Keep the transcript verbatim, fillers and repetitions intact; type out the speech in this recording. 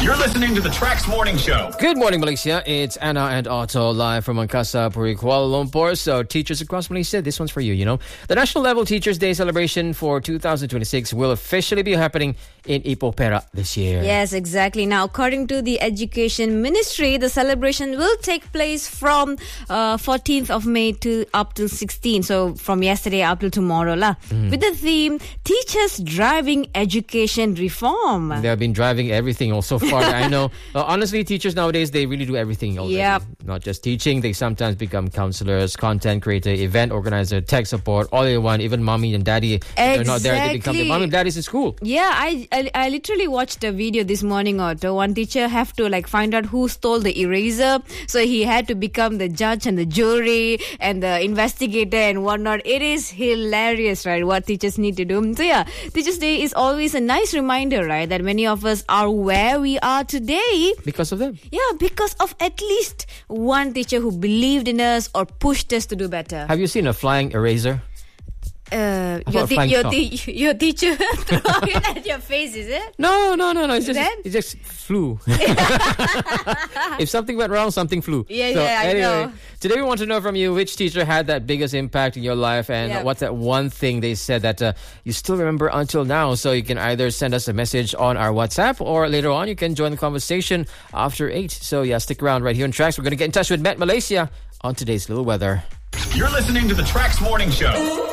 You're listening to the Trax Morning Show. Good morning, Malaysia. It's Anna and Otto live from Angkasa Puri, Kuala Lumpur. So, teachers across Malaysia, this one's for you, you know. The National Level Teachers' Day celebration for two thousand twenty-six will officially be happening in Ipoh Perak this year. Yes, exactly. Now, according to the Education Ministry, the celebration will take place from uh, fourteenth of May to up to sixteenth. So, from yesterday up till tomorrow, lah. Mm. With the theme, Teachers Driving Education Reform. They have been driving everything also far. I know. Uh, honestly, teachers nowadays, they really do everything already. Yep. Not just teaching. They sometimes become counselors, content creator, event organizer, tech support, all in one. Even mommy and daddy, if exactly. they're not there, they become the mommy and daddies in school. Yeah, I, I I literally watched a video this morning, Otto. One teacher have to like find out who stole the eraser. So he had to become the judge and the jury and the investigator and whatnot. It is hilarious, right? What teachers need to do. So yeah, Teachers' Day is always a nice reminder, right? That many of us are where we are today. Because of them. Yeah, because of at least one teacher who believed in us or pushed us to do better. Have you seen a flying eraser? Uh, your, te- your, te- your teacher threw it at your face, is it? No, no, no, no. It's just, Then? it just flew. If something went wrong, something flew. Yeah, so, yeah, I anyway, know. Today we want to know from you which teacher had that biggest impact in your life and Yep. what's that one thing they said that uh, you still remember until now. So you can either send us a message on our WhatsApp or later on you can join the conversation after eight. So yeah, stick around right here on Trax. We're going to get in touch with Met Malaysia on today's Little Weather. You're listening to the Trax Morning Show.